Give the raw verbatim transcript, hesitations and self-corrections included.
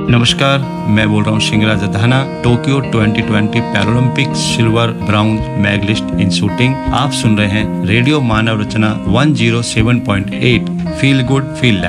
नमस्कार, मैं बोल रहा हूँ सिंगराज धाना, Tokyo twenty twenty Paralympic silver brown medallist इन शूटिंग। आप सुन रहे हैं रेडियो मानव रचना one zero seven point eight, feel good feel like.